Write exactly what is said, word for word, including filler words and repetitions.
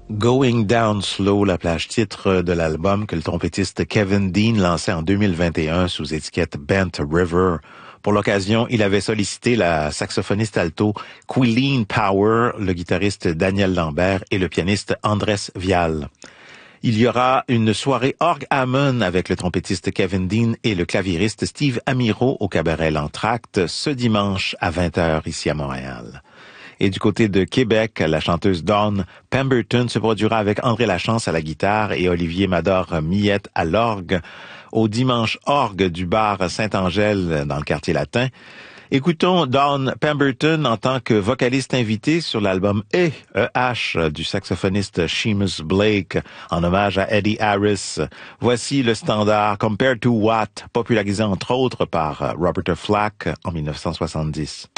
Going Down Slow, la plage titre de l'album que le trompettiste Kevin Dean lançait en deux mille vingt et un sous étiquette Bent River. Pour l'occasion, il avait sollicité la saxophoniste alto Quilleen Power, le guitariste Daniel Lambert et le pianiste Andrés Vial. Il y aura une soirée Org Hammond avec le trompettiste Kevin Dean et le claviériste Steve Amiro au cabaret L'Entracte ce dimanche à vingt heures ici à Montréal. Et du côté de Québec, la chanteuse Dawn Pemberton se produira avec André Lachance à la guitare et Olivier Mador-Millette à l'orgue au dimanche orgue du bar Saint-Angèle dans le quartier latin. Écoutons Dawn Pemberton en tant que vocaliste invitée sur l'album E, E H du saxophoniste Seamus Blake en hommage à Eddie Harris. Voici le standard Compared to What, popularisé entre autres par Roberta Flack en dix-neuf cent soixante-dix.